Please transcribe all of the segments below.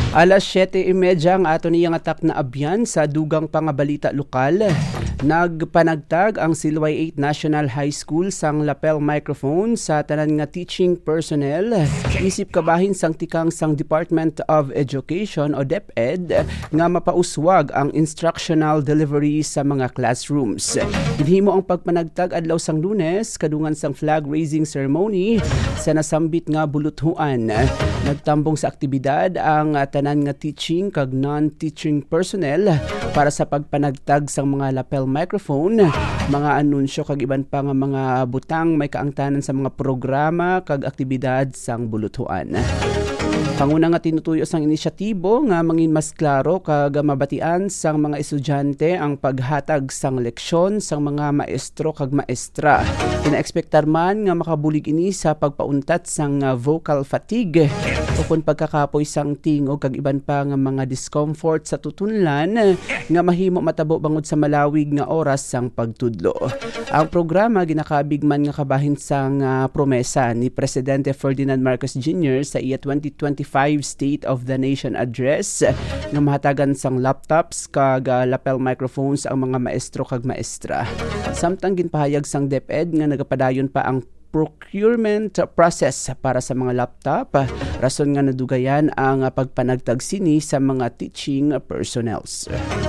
Alas 7:30 ang ato niyang atak na abyan sa dugang pangabalita lokal. Nagpanagtag ang Silway 8 National High School sang lapel microphone sa tanan nga teaching personnel. Isip kabahin sang tikang sang Department of Education o DepEd nga mapauswag ang instructional delivery sa mga classrooms. Ginhimo ang pagpanagtag adlaw sang Lunes kadungan sang flag raising ceremony sa nasambit nga buluthuan. Nagtambong sa aktibidad ang tanan nga teaching kag non-teaching personnel para sa pagpanagtag sang mga lapel microphone, mga anunsyo kag iban pa nga mga butang may kaangtanan sa mga programa kag aktibidad sang buluthuan. Panguna nga tinutuyo sang inisyatibo nga mangin mas klaro kag mabatian sang mga estudyante ang paghatag sang leksyon sang mga maestro kag maestra. Inaekspektar man nga makabulig ini sa pagpauntat sang vocal fatigue o kung pagkakapoy sang tingog kag iban pa nga mga discomfort sa tutunlan nga mahimo matabo bangod sa malawig nga oras sang pagtudlo. Ang programa ginakabig man nga kabahin sang promesa ni Presidente Ferdinand Marcos Jr. sa iya 2025 State of the Nation Address nga mahatagan sang laptops kag lapel microphones ang mga maestro kag maestra. Samtang ginpahayag sang DepEd nga nagapadayon pa ang procurement process para sa mga laptop, rason nga nadugayan ang pagpanagtag sini sa mga teaching personnels.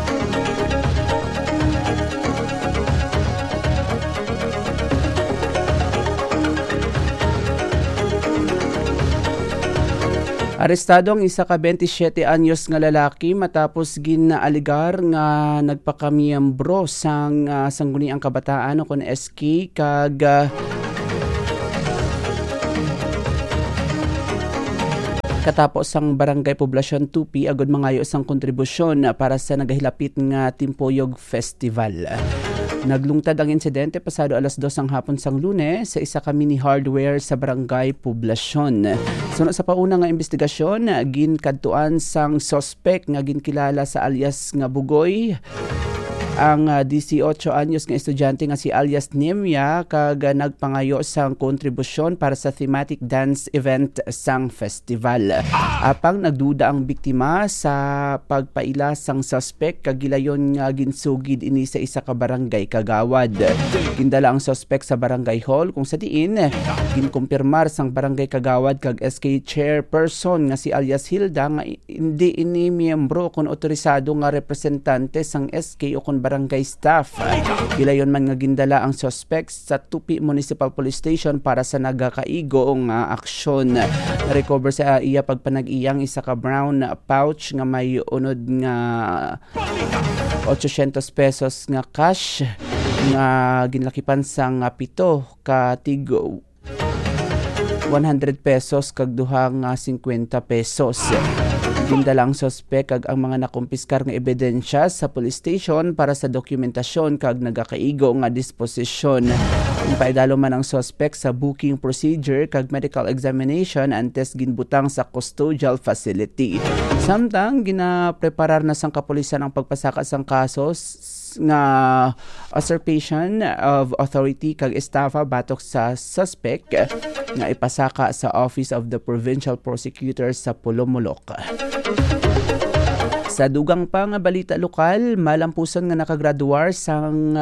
Arestado ang isa ka 27 anyos nga lalaki matapos ginaaligar nga nagpakamiyembro sang sangguniang kabataan o kon SK kag katapos ang Barangay Poblasyon Tupi agud mangayo sang kontribusyon para sa nagahilapit nga Timpuyog Festival. Naglungtad ang insidente pasado alas 2 ang hapon sang Lunes sa isa ka mini hardware sa Barangay Poblasyon. Sunod sa pauna nga investigasyon, ginkadtuan sang suspect nga ginkilala sa alias nga Bugoy ang 18 anyos nga estudyante nga si alias Nemia kag nagpangayo sang kontribusyon para sa thematic dance event sang festival. Apang nagduda ang biktima sa pagpaila sang suspect kag gilayon nga ginsugid ini sa isa ka barangay kagawad. Gindala ang suspect sa barangay hall kung sa diin ginkumpirmar sang barangay kagawad kag SK chairperson nga si alias Hilda nga hindi ini miyembro kon otorisado nga representante sang SK o kon barangay staff. Gilayon man nga gindala ang suspects sa Tupi Municipal Police Station para sa nagakaigo nga aksyon. Na-recover sa iya pagpanag-iyang isa ka brown pouch nga may unod nga 800 pesos nga cash nga ginlakipan sang 7 ka tig 100 pesos kag duha nga 50 pesos. Gindalang suspek kag ang mga nakumpiskar nga ebidensya sa police station para sa dokumentasyon kag nagakaigo nga disposisyon. Paidalo man ang suspek sa booking procedure kag medical examination antes ginbutang sa custodial facility. Samtang ginapreparar na sang kapulisan ang pagpasaka sang kaso nga usurpation of authority kag estafa batok sa suspect nga ipasaka sa Office of the Provincial Prosecutor sa Pulomolok. Sa dugang pa nga balita lokal, malampuson nga nakagraduar sang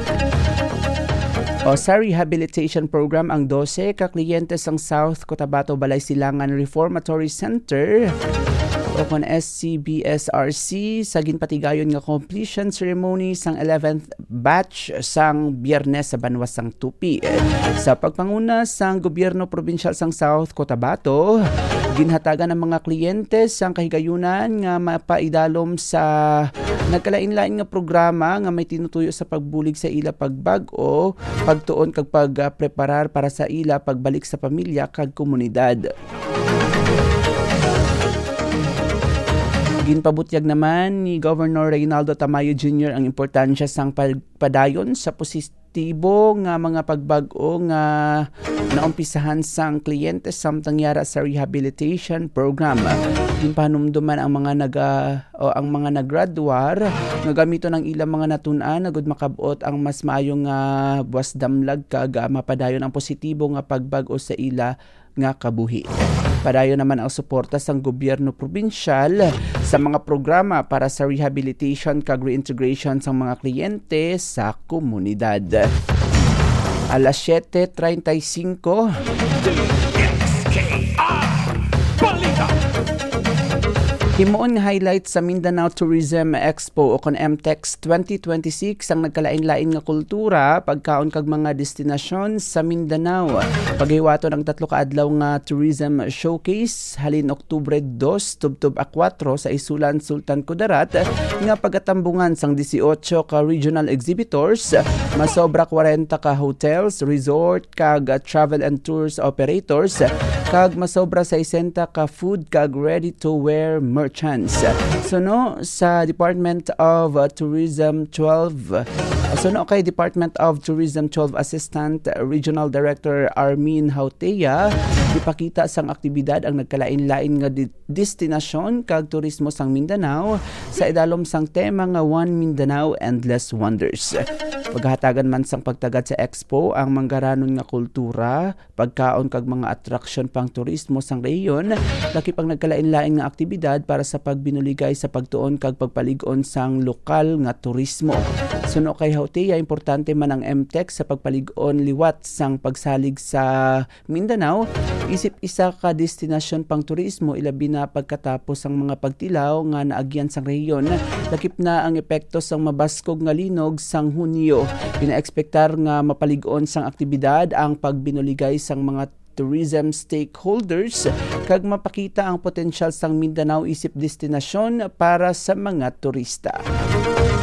sa rehabilitation program ang 12 ka kliyente sang South Cotabato Balay Silangan Reformatory Center o kon SCBSRC sa ginpatigayon nga completion ceremony sang 11th batch sang Biyernes sa Banwas sang Tupi. Sa pagpanguna sang gobyerno probinsyal sang South Cotabato, ginhatagan ng mga kliyente sang kahigayunan nga mapaidalom sa nagkalain-lain nga programa nga may tinutuyo sa pagbulig sa ila pagbag-o, pagtuon kag pagpreparar para sa ila pagbalik sa pamilya kag komunidad. Ginpabutyag naman ni Governor Reynaldo Tamayo Jr. ang importansya sang pagpadayon sa positibo nga mga pagbag-o nga naumpisahan sang kliyente samtang yara sa rehabilitation program. Ginpanumduman ang mga naggraduar nga gamito ng ilang mga natun-an agud makabot ang mas maayong buwas damlag kag mapadayon ang positibo nga pagbag-o sa ila nga kabuhi. Padayon naman ang suporta sa gobyerno probinsyal sa mga programa para sa rehabilitation kag reintegration sa mga kliyente sa komunidad. Alas 7:35. Himuon nga highlight sa Mindanao Tourism Expo o kon MTEX 2026 ang nagkalain-lain nga kultura, pagkaon kag mga destinasyon sa Mindanao. Paghiwaton ang 3 ka adlaw nga tourism showcase halin Oktubre 2 tubtob a 4 sa Isulan, Sultan Kudarat nga pagatambungan sang 18 ka regional exhibitors, masobra 40 ka hotels, resort kag travel and tours operators, kag masobra sa 60 ka food kag ready to wear merchants. Suno sa Department of Tourism 12 Department of Tourism 12 Assistant Regional Director Armin Hautea, ipakita sang aktibidad ang nagkalain-lain nga destinasyon kag turismo sang Mindanao sa idalom sang tema nga One Mindanao Endless Wonders. Paghatagan man sang pagtagad sa expo ang manggaranon nga kultura, pagkaon kag mga atraksyon pang turismo sang rehiyon, lakip ang nagkalain-lain nga aktibidad para sa pagbinuligay sa pagtuon kag pagpalig-on sang lokal nga turismo. Suno kay Hautea, importante man ang MTEX sa pagpalig-on liwat sang pagsalig sa Mindanao, isip isa ka destinasyon pang turismo ilabi na pagkatapos ang mga pagtilaw nga naagyan sang rehiyon, lakip na ang epekto sang mabaskog nga linog sang Hunyo. Pinaekspektar nga mapalig-on sang aktibidad ang pagbinuligay sang mga tourism stakeholders kag mapakita ang potensyal sang Mindanao isip destinasyon para sa mga turista.